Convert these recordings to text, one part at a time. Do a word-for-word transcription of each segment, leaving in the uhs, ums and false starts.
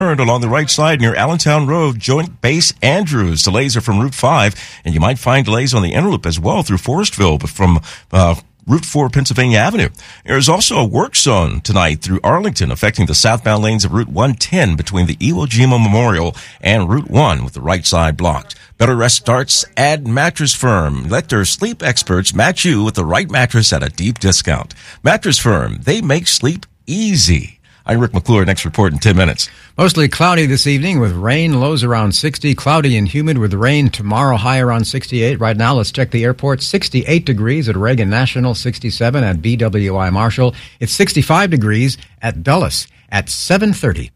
Along the right side near Allentown Road, Joint Base Andrews. Delays are from Route five, and you might find delays on the Interloop as well through Forestville, but from uh, Route four, Pennsylvania Avenue. There's also a work zone tonight through Arlington, affecting the southbound lanes of Route one ten between the Iwo Jima Memorial and Route one, with the right side blocked. Better Rest starts at Mattress Firm. Let their sleep experts match you with the right mattress at a deep discount. Mattress Firm, they make sleep easy. I'm Rick McClure. Next report in ten minutes. Mostly cloudy this evening with rain, lows around sixty. Cloudy and humid with rain tomorrow, high around sixty-eight. Right now, let's check the airport. sixty-eight degrees at Reagan National, sixty-seven at B W I Marshall. It's sixty-five degrees at Dulles at seven thirty.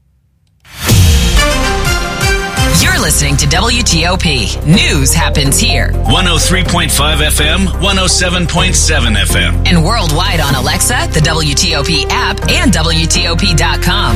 You're listening to W T O P. News happens here. one oh three point five F M, one oh seven point seven F M. And worldwide on Alexa, the W T O P app, and W T O P dot com.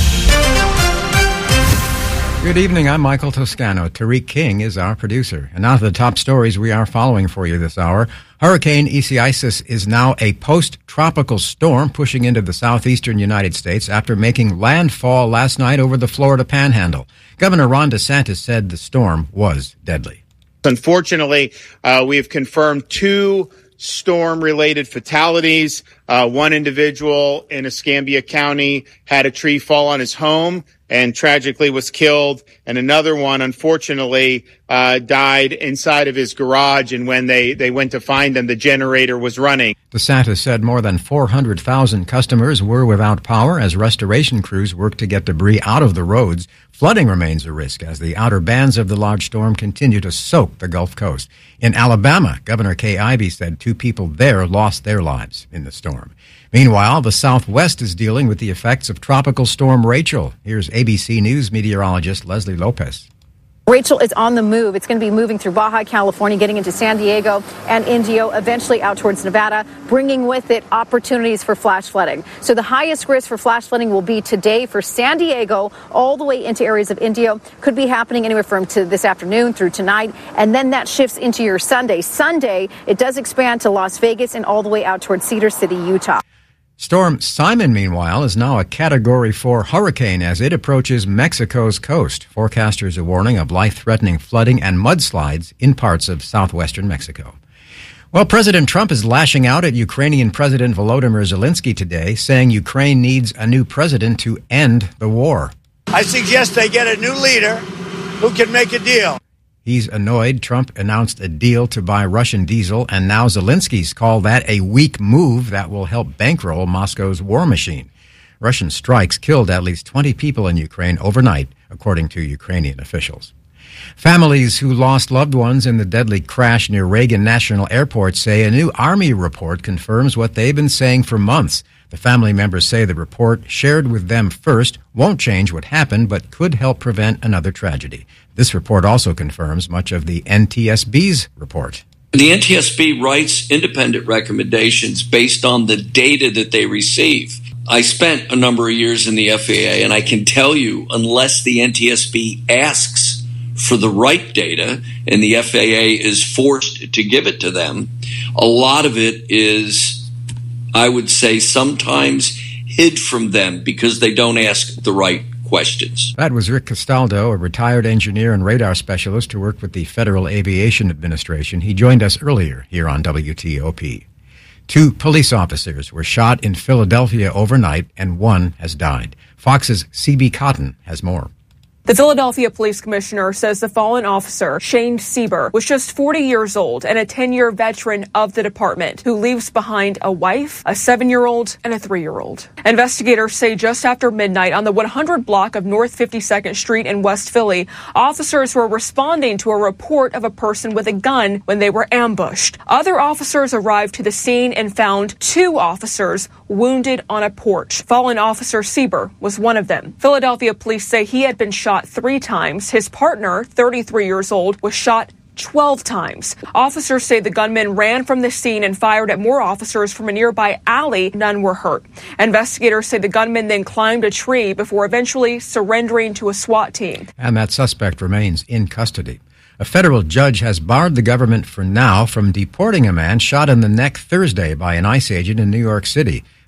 Good evening. I'm Michael Toscano. Tariq King is our producer. And now to the top stories we are following for you this hour. Hurricane Isaias is now a post-tropical storm pushing into the southeastern United States after making landfall last night over the Florida Panhandle. Governor Ron DeSantis said the storm was deadly. Unfortunately, uh, we have confirmed two storm-related fatalities. Uh, one individual in Escambia County had a tree fall on his home and tragically was killed. And another one, unfortunately, uh, died inside of his garage. And when they, they went to find him, the generator was running. DeSantis said more than four hundred thousand customers were without power as restoration crews worked to get debris out of the roads. Flooding remains a risk as the outer bands of the large storm continue to soak the Gulf Coast. In Alabama, Governor Kay Ivey said two people there lost their lives in the storm. Meanwhile, the Southwest is dealing with the effects of Tropical Storm Rachel. Here's A B C News meteorologist Leslie Lopez. Rachel is on the move. It's going to be moving through Baja California, getting into San Diego and Indio, eventually out towards Nevada, bringing with it opportunities for flash flooding. So the highest risk for flash flooding will be today for San Diego, all the way into areas of Indio. Could be happening anywhere from to this afternoon through tonight, and then that shifts into your Sunday. Sunday, it does expand to Las Vegas and all the way out towards Cedar City, Utah. Storm Simon, meanwhile, is now a Category four hurricane as it approaches Mexico's coast. Forecasters are warning of life-threatening flooding and mudslides in parts of southwestern Mexico. Well, President Trump is lashing out at Ukrainian President Volodymyr Zelensky today, saying Ukraine needs a new president to end the war. I suggest they get a new leader who can make a deal. He's annoyed. Trump announced a deal to buy Russian diesel, and now Zelensky's called that a weak move that will help bankroll Moscow's war machine. Russian strikes killed at least twenty people in Ukraine overnight, according to Ukrainian officials. Families who lost loved ones in the deadly crash near Reagan National Airport say a new Army report confirms what they've been saying for months. The family members say the report, shared with them first, won't change what happened, but could help prevent another tragedy. This report also confirms much of the N T S B's report. The N T S B writes independent recommendations based on the data that they receive. I spent a number of years in the F A A, and I can tell you, unless the N T S B asks for the right data and the F A A is forced to give it to them, a lot of it is, I would say, sometimes hid from them because they don't ask the right questions. That was Rick Castaldo, a retired engineer and radar specialist who worked with the Federal Aviation Administration. He joined us earlier here on W T O P. Two police officers were shot in Philadelphia overnight, and one has died. Fox's C B Cotton has more. The Philadelphia Police Commissioner says the fallen officer, Shane Sieber, was just forty years old and a ten-year veteran of the department who leaves behind a wife, a seven-year-old, and a three-year-old. Investigators say just after midnight on the one hundred block of North fifty-second Street in West Philly, officers were responding to a report of a person with a gun when they were ambushed. Other officers arrived to the scene and found two officers wounded on a porch. Fallen officer Sieber was one of them. Philadelphia police say he had been shot three times. His partner, thirty-three years old, was shot twelve times. Officers say the gunman ran from the scene and fired at more officers from a nearby alley. None were hurt. Investigators say the gunman then climbed a tree before eventually surrendering to a SWAT team. And that suspect remains in custody. A federal judge has barred the government for now from deporting a man shot in the neck Thursday by an ICE agent in New York City.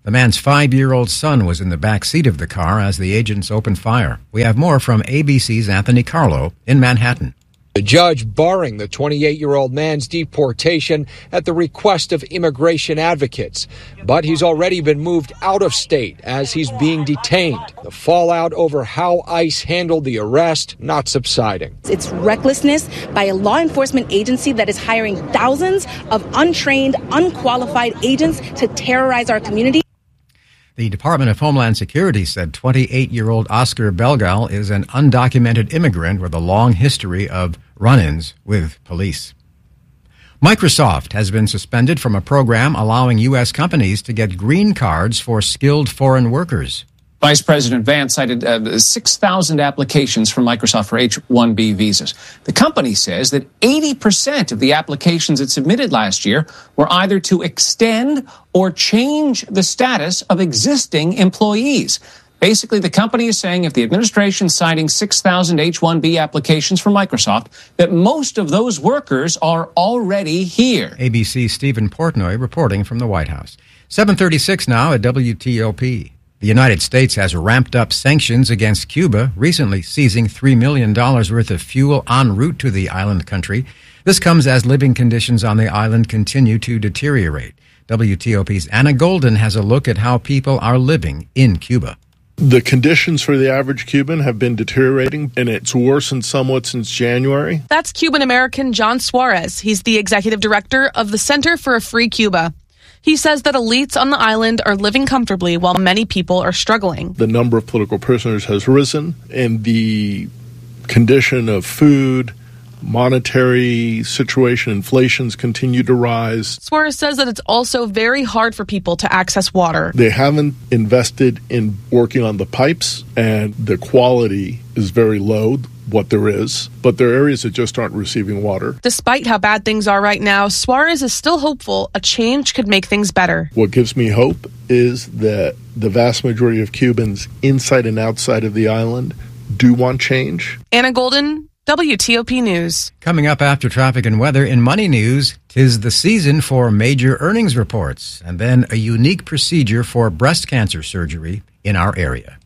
The man's five-year-old son was in the back seat of the car as the agents opened fire. We have more from A B C's Anthony Carlo in Manhattan. The judge barring the twenty-eight-year-old man's deportation at the request of immigration advocates. But he's already been moved out of state as he's being detained. The fallout over how ICE handled the arrest not subsiding. It's recklessness by a law enforcement agency that is hiring thousands of untrained, unqualified agents to terrorize our community. The Department of Homeland Security said twenty-eight-year-old Oscar Belgal is an undocumented immigrant with a long history of run-ins with police. Microsoft has been suspended from a program allowing U S companies to get green cards for skilled foreign workers. Vice President Vance cited uh, six thousand applications from Microsoft for H one B visas. The company says that eighty percent of the applications it submitted last year were either to extend or change the status of existing employees. Basically, the company is saying if the administration is citing six thousand H one B applications from Microsoft, that most of those workers are already here. A B C's Stephen Portnoy reporting from the White House. seven thirty-six now at W T O P. The United States has ramped up sanctions against Cuba, recently seizing three million dollars worth of fuel en route to the island country. This comes as living conditions on the island continue to deteriorate. W T O P's Anna Golden has a look at how people are living in Cuba. The conditions for the average Cuban have been deteriorating, and it's worsened somewhat since January. That's Cuban-American John Suarez. He's the executive director of the Center for a Free Cuba. He says that elites on the island are living comfortably while many people are struggling. The number of political prisoners has risen, and the condition of food, monetary situation, inflation's continued to rise. Suarez says that it's also very hard for people to access water. They haven't invested in working on the pipes, and the quality is very low, what there is, but there are areas that just aren't receiving water. Despite how bad things are right now, Suarez is still hopeful a change could make things better. What gives me hope is that the vast majority of Cubans inside and outside of the island do want change. Anna Golden, W T O P News. Coming up after traffic and weather in Money News, 'tis the season for major earnings reports, and then a unique procedure for breast cancer surgery in our area.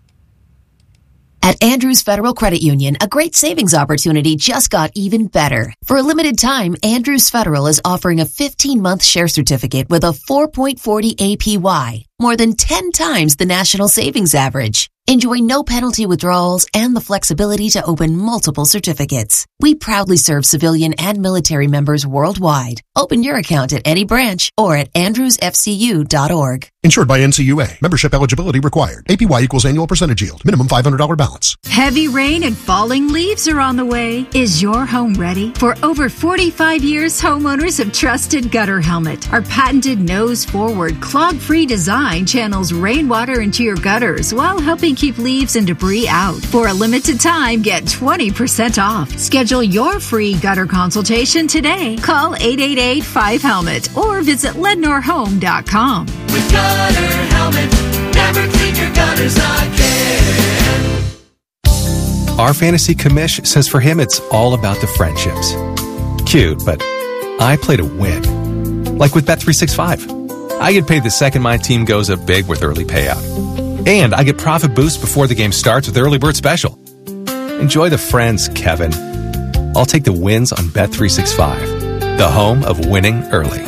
At Andrews Federal Credit Union, a great savings opportunity just got even better. For a limited time, Andrews Federal is offering a fifteen-month share certificate with a four point four zero A P Y, more than ten times the national savings average. Enjoy no penalty withdrawals and the flexibility to open multiple certificates. We proudly serve civilian and military members worldwide. Open your account at any branch or at andrews f c u dot org. Insured by N C U A. Membership eligibility required. A P Y equals annual percentage yield. Minimum five hundred dollars balance. Heavy rain and falling leaves are on the way. Is your home ready? For over forty-five years, homeowners have trusted Gutter Helmet. Our patented nose-forward, clog-free design channels rainwater into your gutters while helping keep leaves and debris out. For a limited time, get twenty percent off. Schedule your free gutter consultation today. Call eight eight eight five helmet or visit lednor home dot com. With Gutter Helmet, never clean your gutters again. Our fantasy commish says for him it's all about the friendships. Cute, but I play to win. Like with Bet three sixty-five. I get paid the second my team goes up big with early payout. And I get profit boost before the game starts with Early Bird Special. Enjoy the friends, Kevin. I'll take the wins on Bet three sixty-five, the home of winning early.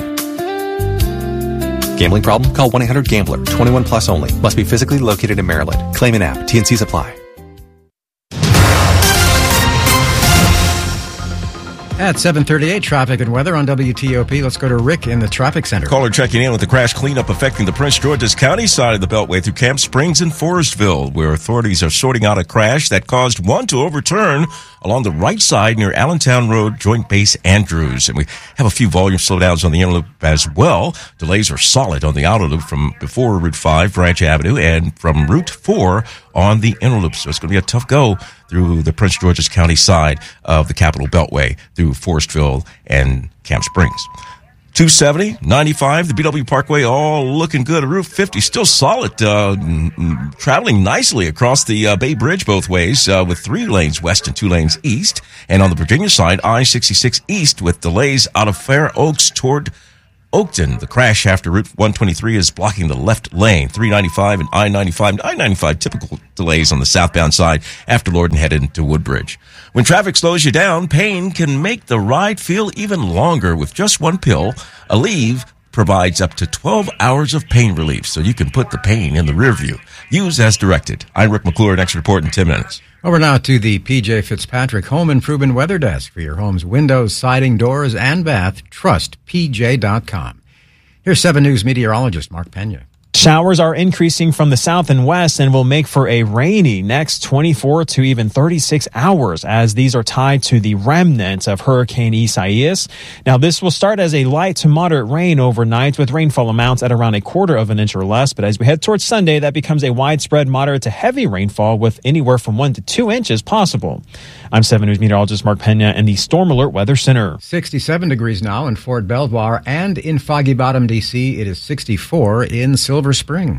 Gambling problem? Call one eight hundred gambler. twenty-one plus only. Must be physically located in Maryland. Claim an app. T and C's apply. At seven thirty-eight, traffic and weather on W T O P. Let's go to Rick in the traffic center. Caller checking in with the crash cleanup affecting the Prince George's County side of the Beltway through Camp Springs and Forestville, where authorities are sorting out a crash that caused one to overturn along the right side near Allentown Road, Joint Base Andrews. And we have a few volume slowdowns on the inner loop as well. Delays are solid on the outer loop from before Route five, Branch Avenue, and from Route four on the inner loop. So it's going to be a tough go through the Prince George's County side of the Capital Beltway through Forestville and Camp Springs. two seventy, ninety-five, the B W Parkway, all looking good. Route fifty, still solid, uh, traveling nicely across the uh, Bay Bridge both ways, uh, with three lanes west and two lanes east. And on the Virginia side, I sixty-six east with delays out of Fair Oaks toward Oakton. The crash after Route one twenty-three is blocking the left lane. three ninety-five and I ninety-five. I ninety-five, typical delays on the southbound side after Lorden headed into Woodbridge. When traffic slows you down, pain can make the ride feel even longer. With just one pill, Aleve provides up to twelve hours of pain relief, so you can put the pain in the rear view. Use as directed. I'm Rick McClure. Next report in ten minutes. Over now to the P J Fitzpatrick Home Improvement Weather Desk for your home's windows, siding, doors, and bath. Trust P J dot com. Here's seven News meteorologist Mark Pena. Showers are increasing from the south and west and will make for a rainy next twenty-four to even thirty-six hours, as these are tied to the remnant of Hurricane Isaias. Now, this will start as a light to moderate rain overnight, with rainfall amounts at around a quarter of an inch or less. But as we head towards Sunday, that becomes a widespread moderate to heavy rainfall with anywhere from one to two inches possible. I'm seven News meteorologist Mark Pena in the Storm Alert Weather Center. sixty-seven degrees now in Fort Belvoir, and in Foggy Bottom, D C, it is sixty-four in Silver Spring.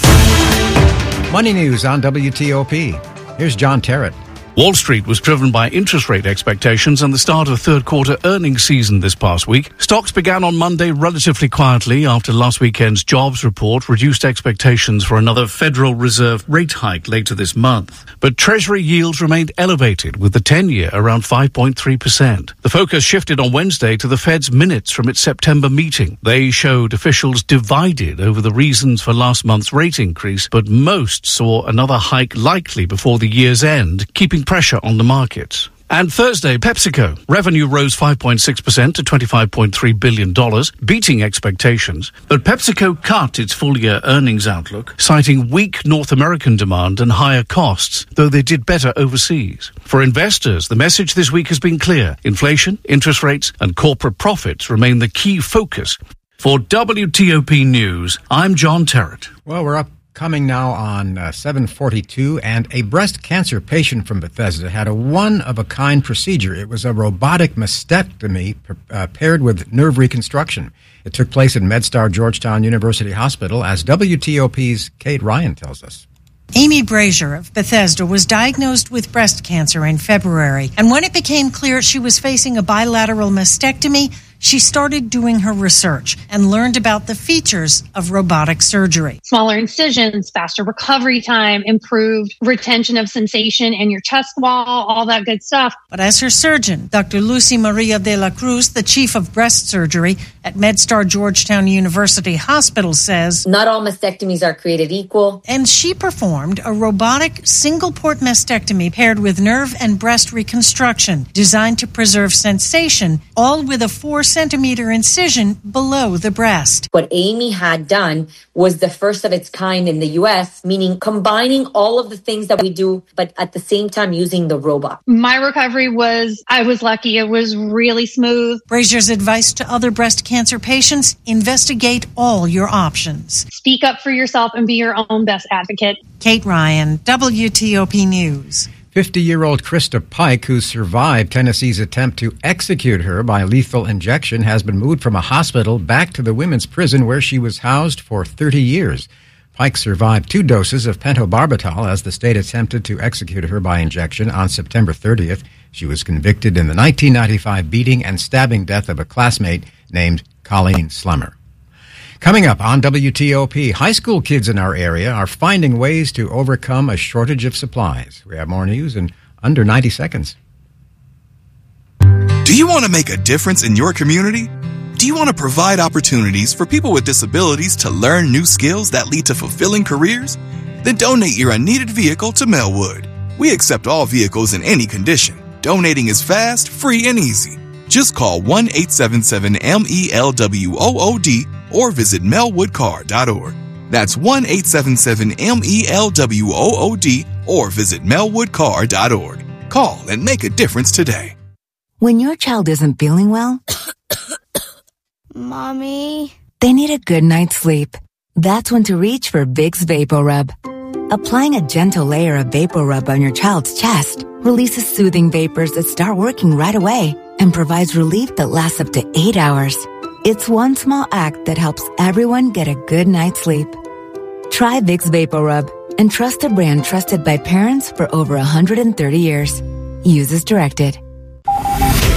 Money news on W T O P. Here's John Terrett. Wall Street was driven by interest rate expectations and the start of third quarter earnings season this past week. Stocks began on Monday relatively quietly after last weekend's jobs report reduced expectations for another Federal Reserve rate hike later this month. But Treasury yields remained elevated, with the ten-year around five point three percent. The focus shifted on Wednesday to the Fed's minutes from its September meeting. They showed officials divided over the reasons for last month's rate increase, but most saw another hike likely before the year's end, keeping pressure on the markets. And Thursday, PepsiCo. Revenue rose five point six percent to twenty-five point three billion dollars, beating expectations. But PepsiCo cut its full-year earnings outlook, citing weak North American demand and higher costs, though they did better overseas. For investors, the message this week has been clear. Inflation, interest rates, and corporate profits remain the key focus. For W T O P News, I'm John Terrett. Well, we're up. Coming now on uh, seven forty-two, and a breast cancer patient from Bethesda had a one-of-a-kind procedure. It was a robotic mastectomy uh, paired with nerve reconstruction. It took place at MedStar Georgetown University Hospital, as W T O P's Kate Ryan tells us. Amy Brazier of Bethesda was diagnosed with breast cancer in February, and when it became clear she was facing a bilateral mastectomy, she started doing her research and learned about the features of robotic surgery. Smaller incisions, faster recovery time, improved retention of sensation in your chest wall, all that good stuff. But as her surgeon, Doctor Lucy Maria de la Cruz, the chief of breast surgery at MedStar Georgetown University Hospital, says, not all mastectomies are created equal. And she performed a robotic single-port mastectomy paired with nerve and breast reconstruction, designed to preserve sensation, all with a four centimeter incision below the breast. What Amy had done was the first of its kind in the U S, meaning combining all of the things that we do, but at the same time using the robot. My recovery was, I was lucky. It was really smooth. Brazier's advice to other breast cancer patients: investigate all your options. Speak up for yourself and be your own best advocate. Kate Ryan, W T O P News. fifty-year-old Krista Pike, who survived Tennessee's attempt to execute her by lethal injection, has been moved from a hospital back to the women's prison where she was housed for thirty years. Pike survived two doses of pentobarbital as the state attempted to execute her by injection on September thirtieth. She was convicted in the nineteen ninety-five beating and stabbing death of a classmate named Colleen Slemmer. Coming up on W T O P, high school kids in our area are finding ways to overcome a shortage of supplies. We have more news in under ninety seconds. Do you want to make a difference in your community? Do you want to provide opportunities for people with disabilities to learn new skills that lead to fulfilling careers? Then donate your unneeded vehicle to Melwood. We accept all vehicles in any condition. Donating is fast, free, and easy. Just call one eight seven seven M E L W O O D or visit melwood car dot org. That's one eight seven seven M E L W O O D or visit melwood car dot org. Call and make a difference today. When your child isn't feeling well, Mommy, they need a good night's sleep. That's when to reach for Vicks VapoRub. Applying a gentle layer of VapoRub on your child's chest releases soothing vapors that start working right away and provides relief that lasts up to eight hours. It's one small act that helps everyone get a good night's sleep. Try Vicks VapoRub and trust a brand trusted by parents for over one hundred thirty years. Use as directed. Election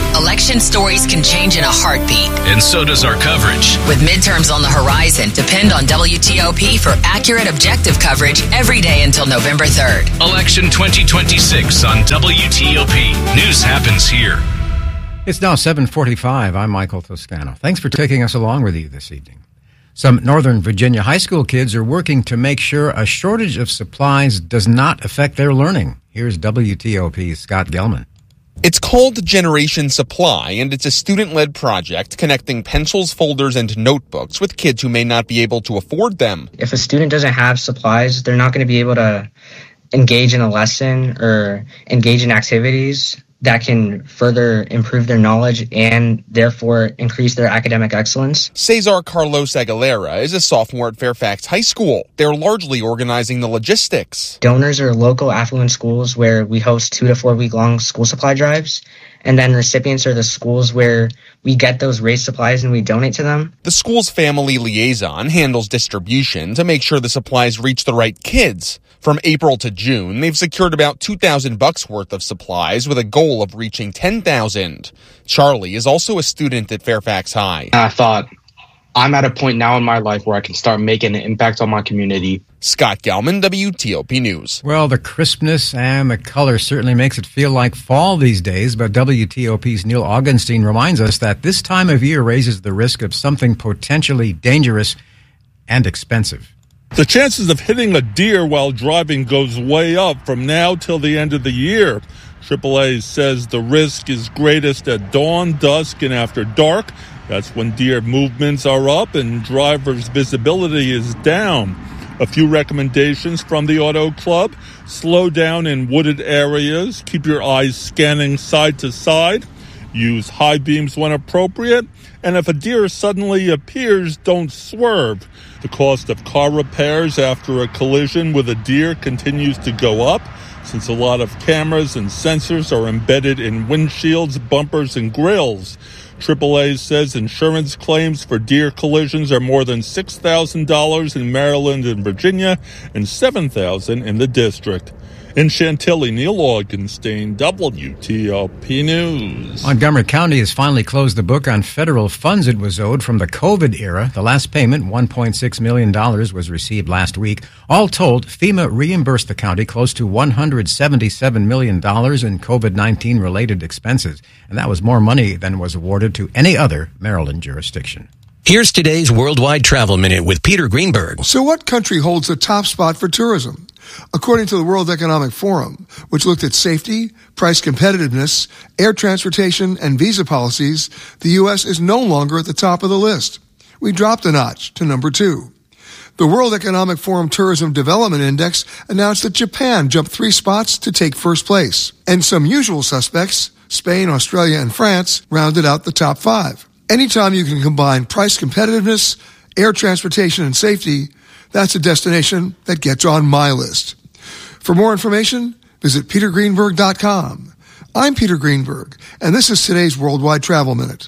election stories can change in a heartbeat. And so does our coverage. With midterms on the horizon, depend on W T O P for accurate, objective coverage every day until November third. Election twenty twenty-six on W T O P. News happens here. It's now seven forty-five. I'm Michael Toscano. Thanks for taking us along with you this evening. Some Northern Virginia high school kids are working to make sure a shortage of supplies does not affect their learning. Here's W T O P's Scott Gelman. It's called Generation Supply, and it's a student-led project connecting pencils, folders, and notebooks with kids who may not be able to afford them. If a student doesn't have supplies, they're not going to be able to engage in a lesson or engage in activities that can further improve their knowledge and therefore increase their academic excellence. Cesar Carlos Aguilera is a sophomore at Fairfax High School. They're largely organizing the logistics. Donors are local affluent schools where we host two to four week long school supply drives. And then recipients are the schools where we get those raised supplies and we donate to them. The school's family liaison handles distribution to make sure the supplies reach the right kids. From April to June, they've secured about two thousand bucks worth of supplies with a goal of reaching ten thousand. Charlie is also a student at Fairfax High. I thought, I'm at a point now in my life where I can start making an impact on my community. Scott Gelman, W T O P News. Well, the crispness and the color certainly makes it feel like fall these days, but W T O P's Neil Augenstein reminds us that this time of year raises the risk of something potentially dangerous and expensive. The chances of hitting a deer while driving goes way up from now till the end of the year. triple A says the risk is greatest at dawn, dusk, and after dark. That's when deer movements are up and drivers' visibility is down. A few recommendations from the Auto Club. Slow down in wooded areas. Keep your eyes scanning side to side. Use high beams when appropriate. And if a deer suddenly appears, don't swerve. The cost of car repairs after a collision with a deer continues to go up, since a lot of cameras and sensors are embedded in windshields, bumpers, and grills. triple A says insurance claims for deer collisions are more than six thousand dollars in Maryland and Virginia and seven thousand dollars in the district. In Chantilly, Neil Augenstein, W T O P News. Montgomery County has finally closed the book on federal funds it was owed from the COVID era. The last payment, one point six million dollars, was received last week. All told, FEMA reimbursed the county close to one hundred seventy-seven million dollars in COVID nineteen related expenses. And that was more money than was awarded to any other Maryland jurisdiction. Here's today's Worldwide Travel Minute with Peter Greenberg. So what country holds the top spot for tourism? According to the World Economic Forum, which looked at safety, price competitiveness, air transportation, and visa policies, the U S is no longer at the top of the list. We dropped a notch to number two. The World Economic Forum Tourism Development Index announced that Japan jumped three spots to take first place. And some usual suspects, Spain, Australia, and France, rounded out the top five. Anytime you can combine price competitiveness, air transportation, and safety, that's a destination that gets on my list. For more information, visit peter greenberg dot com. I'm Peter Greenberg, and this is today's Worldwide Travel Minute.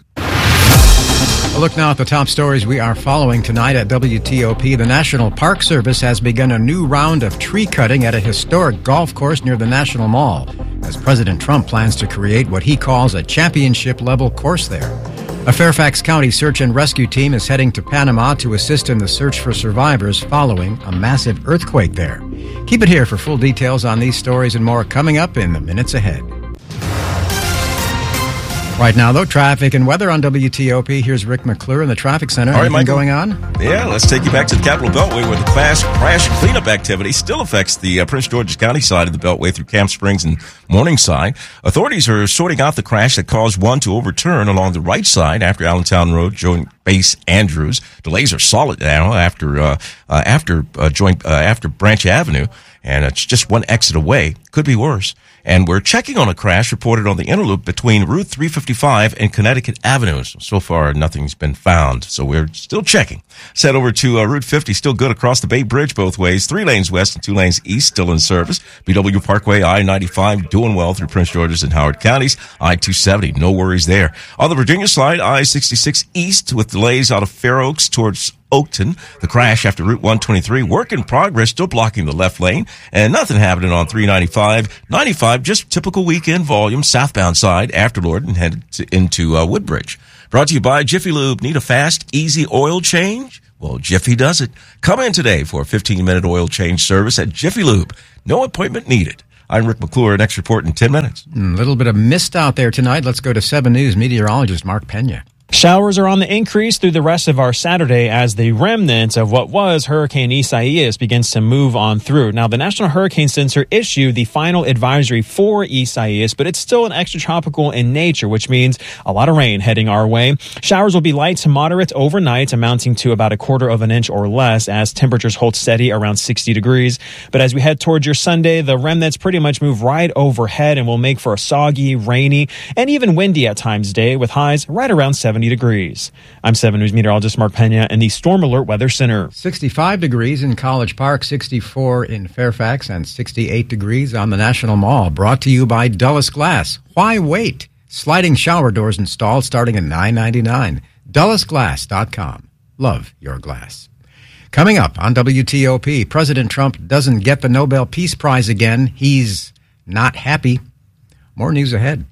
A look now at the top stories we are following tonight at W T O P. The National Park Service has begun a new round of tree cutting at a historic golf course near the National Mall, as President Trump plans to create what he calls a championship-level course there. A Fairfax County search and rescue team is heading to Panama to assist in the search for survivors following a massive earthquake there. Keep it here for full details on these stories and more coming up in the minutes ahead. Right now, though, traffic and weather on W T O P. Here's Rick McClure in the traffic center. All right, Anything Michael. going on? Yeah, let's take you back to the Capitol Beltway, where the class crash cleanup activity still affects the uh, Prince George's County side of the Beltway through Camp Springs and Morningside. Authorities are sorting out the crash that caused one to overturn along the right side after Allentown Road, Joint Base Andrews. Delays are solid now after uh, uh, after uh, joint uh, after Branch Avenue, and it's just one exit away. Could be worse. And we're checking on a crash reported on the interloop between Route three fifty-five and Connecticut Avenues. So far, nothing's been found, so we're still checking. Set over to uh, Route fifty, still good across the Bay Bridge both ways. Three lanes west and two lanes east, still in service. B W Parkway, I ninety-five, doing well through Prince George's and Howard counties. I two seventy, no worries there. On the Virginia side, I sixty-six east with delays out of Fair Oaks towards Oakton. The crash after Route one twenty-three, work in progress, still blocking the left lane, and nothing happening on three ninety-five. ninety-five, just typical weekend volume, southbound side, after Lord, and headed to, into uh, Woodbridge. Brought to you by Jiffy Lube. Need a fast, easy oil change? Well, Jiffy does it. Come in today for a fifteen-minute oil change service at Jiffy Lube. No appointment needed. I'm Rick McClure. Next report in ten minutes. A little bit of mist out there tonight. Let's go to seven News meteorologist Mark Pena. Showers are on the increase through the rest of our Saturday as the remnant of what was Hurricane Isaias begins to move on through. Now, the National Hurricane Center issued the final advisory for Isaias, but it's still an extratropical in nature, which means a lot of rain heading our way. Showers will be light to moderate overnight, amounting to about a quarter of an inch or less as temperatures hold steady around sixty degrees. But as we head towards your Sunday, the remnants pretty much move right overhead and will make for a soggy, rainy, and even windy at times day with highs right around seventy degrees. I'm seven News meteorologist Mark Pena in the Storm Alert Weather Center. sixty-five degrees in College Park, sixty-four in Fairfax, and sixty-eight degrees on the National Mall. Brought to you by Dulles Glass. Why wait? Sliding shower doors installed starting at nine ninety-nine. Dulles Glass dot com. Love your glass. Coming up on W T O P, President Trump doesn't get the Nobel Peace Prize again. He's not happy. More news ahead.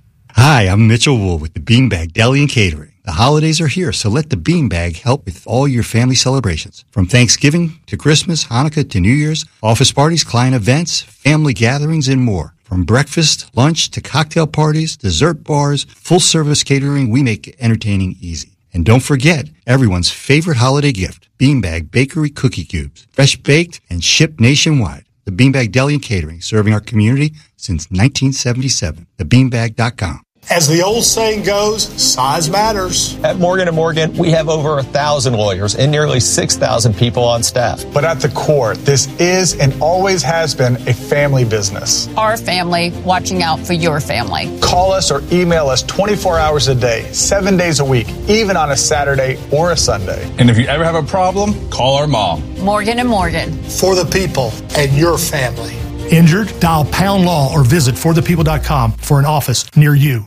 Hi, I'm Mitchell Wool with the Beanbag Deli and Catering. The holidays are here, so let the Beanbag help with all your family celebrations. From Thanksgiving to Christmas, Hanukkah to New Year's, office parties, client events, family gatherings, and more. From breakfast, lunch, to cocktail parties, dessert bars, full-service catering, we make entertaining easy. And don't forget everyone's favorite holiday gift, Beanbag Bakery Cookie Cubes. Fresh baked and shipped nationwide. The Beanbag Deli and Catering, serving our community since nineteen seventy-seven. the beanbag dot com. As the old saying goes, size matters. At Morgan and Morgan, we have over a thousand lawyers and nearly six thousand people on staff. But at the core, this is and always has been a family business. Our family watching out for your family. Call us or email us twenty-four hours a day, seven days a week, even on a Saturday or a Sunday. And if you ever have a problem, call our mom. Morgan and Morgan. For the people and your family. Injured? Dial Pound Law or visit for the people dot com for an office near you.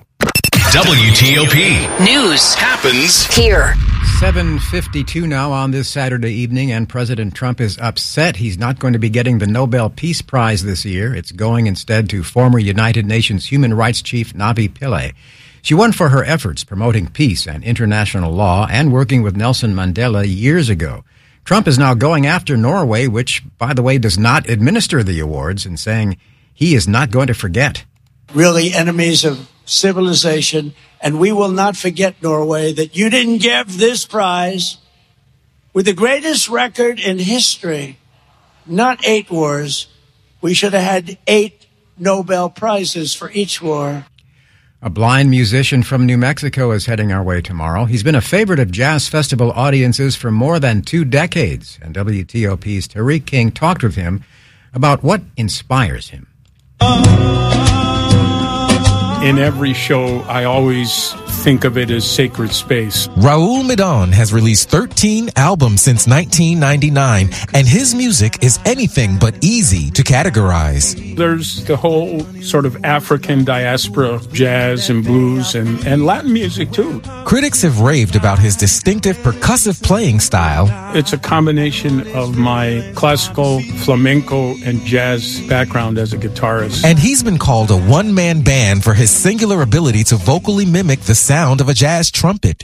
W T O P. News happens here. seven fifty-two now on this Saturday evening, and President Trump is upset. He's not going to be getting the Nobel Peace Prize this year. It's going instead to former United Nations Human Rights Chief Navi Pillay. She won for her efforts promoting peace and international law and working with Nelson Mandela years ago. Trump is now going after Norway, which, by the way, does not administer the awards, and saying he is not going to forget. Really enemies of civilization, and we will not forget, Norway, that you didn't give this prize with the greatest record in history, not eight wars. We should have had eight Nobel Prizes for each war. A blind musician from New Mexico is heading our way tomorrow. He's been a favorite of jazz festival audiences for more than two decades, and W T O P's Tariq King talked with him about what inspires him. In every show, I always think of it as sacred space. Raul Midon has released thirteen albums since nineteen ninety-nine, and his music is anything but easy to categorize. There's the whole sort of African diaspora, jazz and blues and, and Latin music, too. Critics have raved about his distinctive percussive playing style. It's a combination of my classical, flamenco, and jazz background as a guitarist. And he's been called a one-man band for his singular ability to vocally mimic the sound of a jazz trumpet.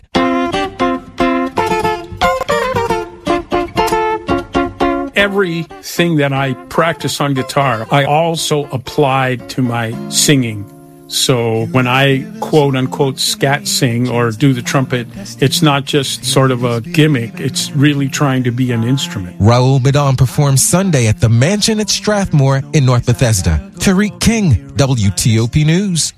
Everything that I practice on guitar, I also applied to my singing. So when I quote unquote scat sing or do the trumpet, it's not just sort of a gimmick. It's really trying to be an instrument. Raul Midon performs Sunday at the Mansion at Strathmore in North Bethesda. Tariq King, W T O P News.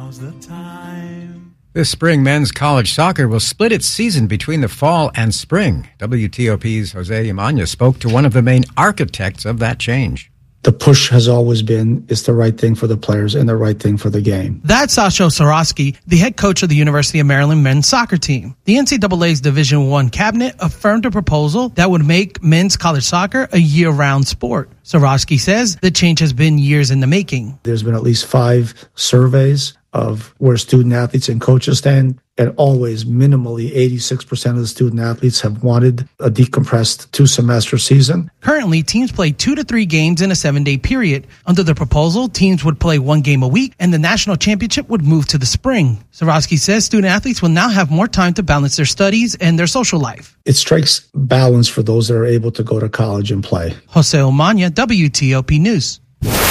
This spring, men's college soccer will split its season between the fall and spring. W T O P's Jose Imana spoke to one of the main architects of that change. The push has always been, it's the right thing for the players and the right thing for the game. That's Sasho Sorosky, the head coach of the University of Maryland men's soccer team. The N C double A's Division I cabinet affirmed a proposal that would make men's college soccer a year-round sport. Sorosky says the change has been years in the making. There's been at least five surveys of where student athletes and coaches stand. And always, minimally, eighty-six percent of the student athletes have wanted a decompressed two-semester season. Currently, teams play two to three games in a seven-day period. Under the proposal, teams would play one game a week, and the national championship would move to the spring. Sarosky says student athletes will now have more time to balance their studies and their social life. It strikes balance for those that are able to go to college and play. Jose Omania, W T O P News.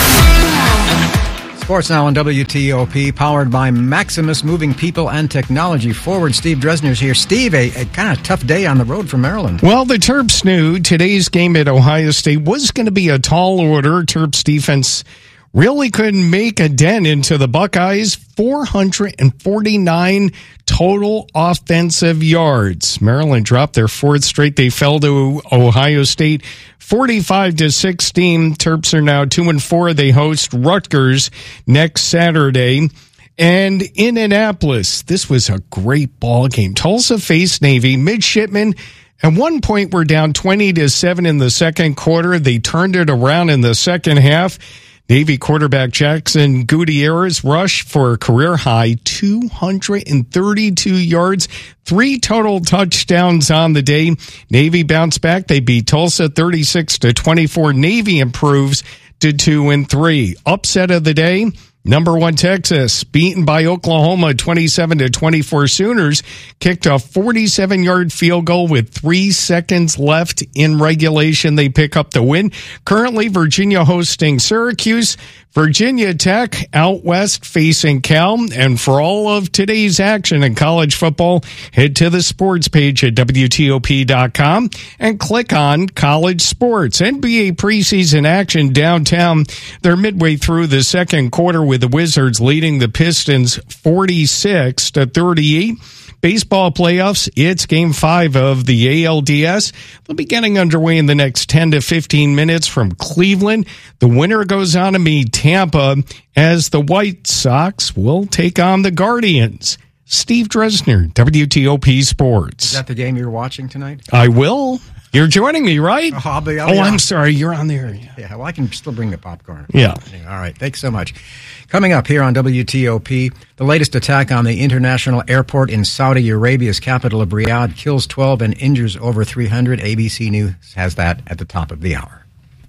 Sports now on W T O P, powered by Maximus, moving people and technology forward. Steve Dresner's here. Steve, a, a kind of tough day on the road for Maryland. Well, the Terps knew today's game at Ohio State was going to be a tall order. Terps defense really couldn't make a dent into the Buckeyes. four hundred forty-nine total offensive yards. Maryland dropped their fourth straight. They fell to Ohio State forty-five to sixteen. Terps are now two and four. They host Rutgers next Saturday. And Indianapolis, this was a great ball game. Tulsa faced Navy. Midshipmen at one point were down twenty to seven in the second quarter. They turned it around in the second half. Navy quarterback Jackson Gutierrez rushed for a career-high two hundred thirty-two yards, three total touchdowns on the day. Navy bounced back. They beat Tulsa thirty-six to twenty-four. Navy improves to two and three. Upset of the day, number one Texas, beaten by Oklahoma twenty-seven to twenty-four. Sooners kicked a forty-seven-yard field goal with three seconds left in regulation. They pick up the win. Currently, Virginia hosting Syracuse. Virginia Tech out west facing Cal. And for all of today's action in college football, head to the sports page at W T O P dot com and click on college sports. N B A preseason action downtown. They're midway through the second quarter with the Wizards leading the Pistons forty-six to thirty-eight. Baseball playoffs, it's game five of the A L D S. They'll be getting underway in the next ten to fifteen minutes from Cleveland. The winner goes on to meet Tampa as the White Sox will take on the Guardians. Steve Dresner, W T O P Sports. Is that the game you're watching tonight? I will. You're joining me, right? Oh, I'll be, I'll oh be I'm on. sorry. You're on there. Yeah. yeah, well, I can still bring the popcorn. Yeah. All right. Thanks so much. Coming up here on W T O P, the latest attack on the international airport in Saudi Arabia's capital of Riyadh kills twelve and injures over three hundred. A B C News has that at the top of the hour.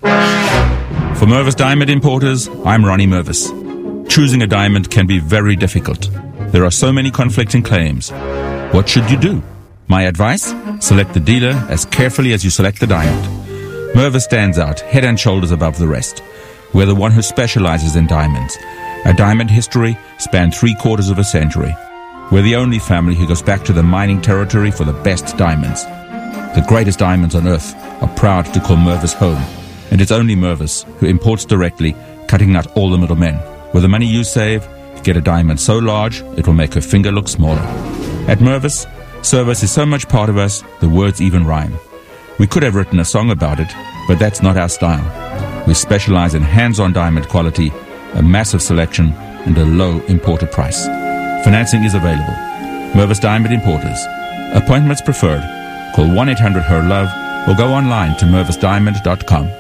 For Mervis Diamond Importers, I'm Ronnie Mervis. Choosing a diamond can be very difficult. There are so many conflicting claims. What should you do? My advice? Select the dealer as carefully as you select the diamond. Mervis stands out head and shoulders above the rest. We're the one who specializes in diamonds. Our diamond history spanned three quarters of a century. We're the only family who goes back to the mining territory for the best diamonds. The greatest diamonds on earth are proud to call Mervis home. And it's only Mervis who imports directly, cutting out all the middlemen. With the money you save, you get a diamond so large it will make her finger look smaller. At Mervis, service is so much part of us, the words even rhyme. We could have written a song about it, but that's not our style. We specialize in hands-on diamond quality, a massive selection, and a low importer price. Financing is available. Mervis Diamond Importers. Appointments preferred. Call one eight hundred H E R LOVE or go online to mervis diamond dot com.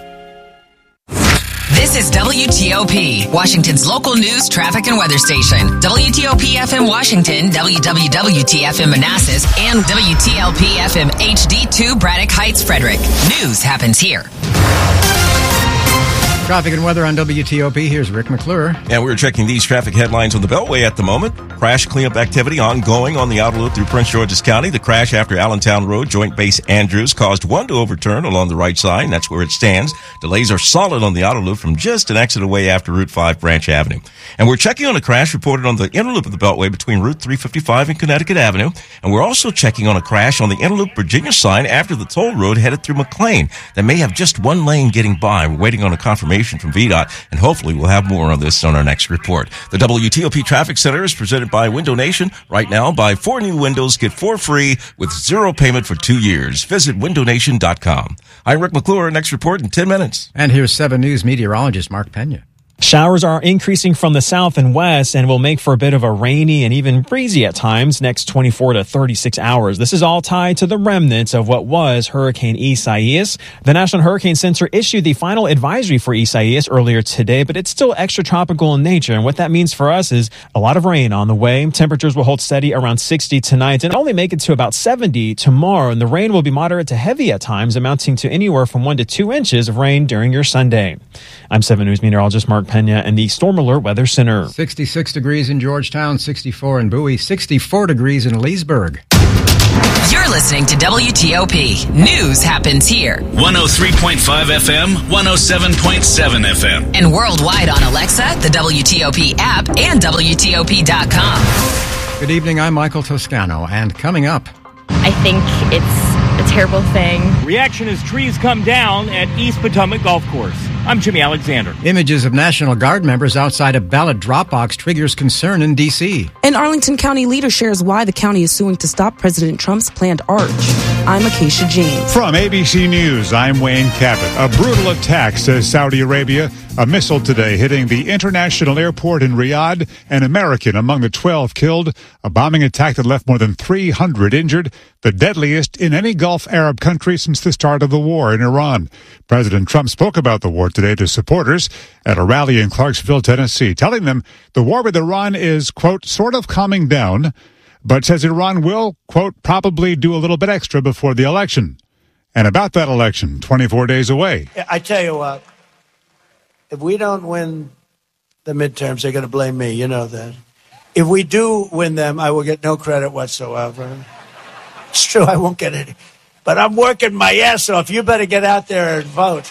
This is W T O P, Washington's local news, traffic, and weather station. W T O P F M Washington, W W W T F M Manassas, and W T L P F M H D two Braddock Heights, Frederick. News happens here. Traffic and weather on W T O P. Here's Rick McClure. And we're checking these traffic headlines on the Beltway at the moment. Crash cleanup activity ongoing on the outer loop through Prince George's County. The crash after Allentown Road, Joint Base Andrews, caused one to overturn along the right side. That's where it stands. Delays are solid on the outer loop from just an exit away after Route five Branch Avenue. And we're checking on a crash reported on the inner loop of the Beltway between Route three fifty-five and Connecticut Avenue. And we're also checking on a crash on the inner loop Virginia side after the toll road headed through McLean. That may have just one lane getting by. We're waiting on a confirmation from V DOT. And hopefully we'll have more on this on our next report. The W T O P Traffic Center is presented by Window Nation. Right now, buy four new windows, get four free with zero payment for two years. Visit window nation dot com. I'm Rick McClure. Next report in ten minutes. And here's seven News meteorologist Mark Pena. Showers are increasing from the south and west and will make for a bit of a rainy and even breezy at times next twenty-four to thirty-six hours. This is all tied to the remnants of what was Hurricane Isaias. The National Hurricane Center issued the final advisory for Isaias earlier today, but it's still extratropical in nature. And what that means for us is a lot of rain on the way. Temperatures will hold steady around sixty tonight and only make it to about seventy tomorrow. And the rain will be moderate to heavy at times, amounting to anywhere from one to two inches of rain during your Sunday. I'm seven News meteorologist Mark Pena and the Storm Alert Weather Center. sixty-six degrees in Georgetown, sixty-four in Bowie, sixty-four degrees in Leesburg. You're listening to W T O P. News happens here. one oh three point five F M, one oh seven point seven F M. And worldwide on Alexa, the W T O P app, and W T O P dot com. Good evening, I'm Michael Toscano, and coming up. I think it's a terrible thing. Reaction as trees come down at East Potomac Golf Course. I'm Jimmy Alexander. Images of National Guard members outside a ballot drop box triggers concern in D C. An Arlington County leader shares why the county is suing to stop President Trump's planned arch. I'm Acacia James. From A B C News, I'm Wayne Cabot. A brutal attack, says Saudi Arabia. A missile today hitting the international airport in Riyadh. An American among the twelve killed. A bombing attack that left more than three hundred injured. The deadliest in any Gulf Arab country since the start of the war in Iran. President Trump spoke about the war today to supporters at a rally in Clarksville, Tennessee, telling them the war with Iran is, quote, sort of calming down, but says Iran will, quote, probably do a little bit extra before the election. And about that election, twenty-four days away. I tell you what, if we don't win the midterms, they're going to blame me. You know that. If we do win them, I will get no credit whatsoever. It's true, I won't get any. But I'm working my ass off. You better get out there and vote.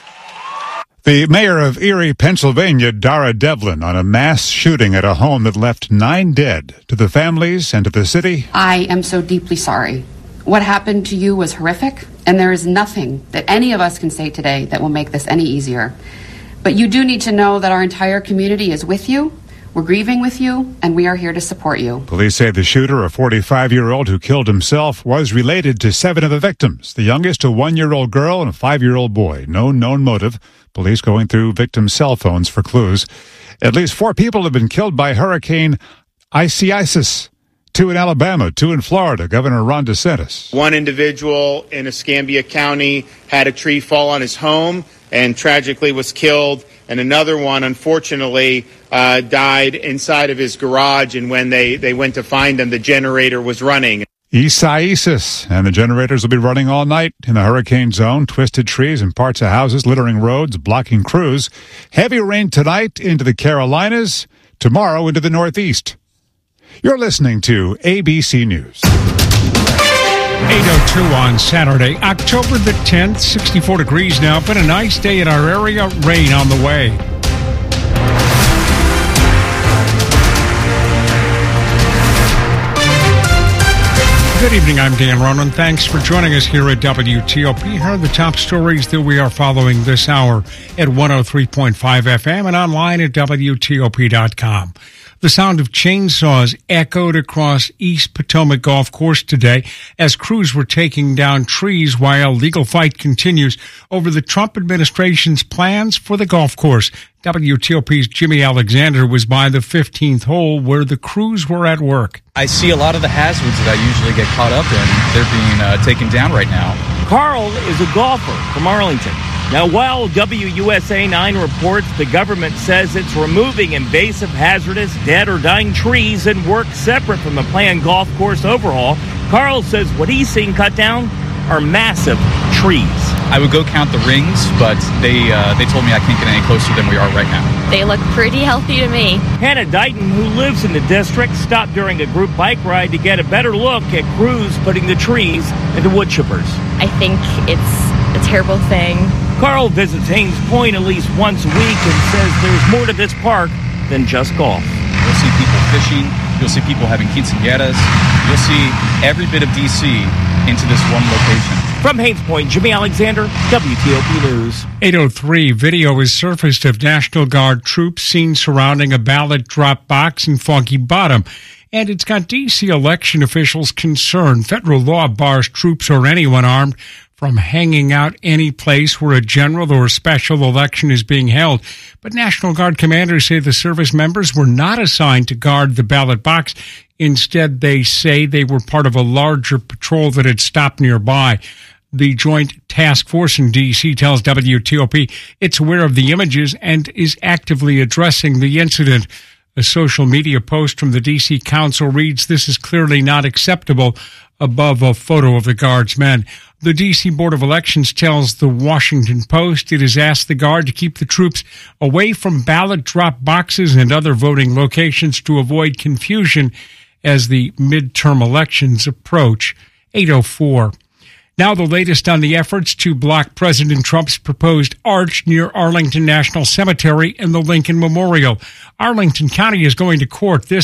The mayor of Erie, Pennsylvania, Dara Devlin, on a mass shooting at a home that left nine dead. To the families and to the city, I am so deeply sorry. What happened to you was horrific, and there is nothing that any of us can say today that will make this any easier. But you do need to know that our entire community is with you. We're grieving with you, and we are here to support you. Police say the shooter, a forty-five-year-old who killed himself, was related to seven of the victims. The youngest, a one-year-old girl, and a five-year-old boy. No known motive. Police going through victims' cell phones for clues. At least four people have been killed by Hurricane Isaias. Two in Alabama, two in Florida. Governor Ron DeSantis. One individual in Escambia County had a tree fall on his home and tragically was killed. And another one, unfortunately, uh, died inside of his garage. And when they, they went to find him, the generator was running. Isaias, and the generators will be running all night in the hurricane zone. Twisted trees and parts of houses littering roads, blocking crews. Heavy rain tonight into the Carolinas, tomorrow into the Northeast. You're listening to A B C News. eight oh two on Saturday, October the tenth, sixty-four degrees now. Been a nice day in our area. Rain on the way. Good evening, I'm Dan Ronan. Thanks for joining us here at W T O P. Here are the top stories that we are following this hour at one oh three point five F M and online at W T O P dot com. The sound of chainsaws echoed across East Potomac Golf Course today as crews were taking down trees while legal fight continues over the Trump administration's plans for the golf course. W T O P's Jimmy Alexander was by the fifteenth hole where the crews were at work. I see a lot of the hazards that I usually get caught up in. They're being uh, taken down right now. Carl is a golfer from Arlington. Now, while W U S A nine reports the government says it's removing invasive, hazardous, dead or dying trees and work separate from the planned golf course overhaul, Carl says what he's seen cut down are massive trees. I would go count the rings, but they uh, they told me I can't get any closer than we are right now. They look pretty healthy to me. Hannah Dighton, who lives in the district, stopped during a group bike ride to get a better look at crews putting the trees into wood chippers. I think it's a terrible thing. Carl visits Haynes Point at least once a week and says there's more to this park than just golf. You'll see people fishing. You'll see people having quinceañeras. You'll see every bit of D C into this one location. From Haynes Point, Jimmy Alexander, W T O P News. eight oh three, video is surfaced of National Guard troops seen surrounding a ballot drop box in Funky Bottom. And it's got D C election officials concerned. Federal law bars troops or anyone armed from hanging out any place where a general or special election is being held. But National Guard commanders say the service members were not assigned to guard the ballot box. Instead, they say they were part of a larger patrol that had stopped nearby. The Joint Task Force in D C tells W T O P it's aware of the images and is actively addressing the incident. A social media post from the D C Council reads, "This is clearly not acceptable," above a photo of the Guard's men. The D C Board of Elections tells the Washington Post it has asked the Guard to keep the troops away from ballot drop boxes and other voting locations to avoid confusion as the midterm elections approach. eight oh four. Now the latest on the efforts to block President Trump's proposed arch near Arlington National Cemetery and the Lincoln Memorial. Arlington County is going to court this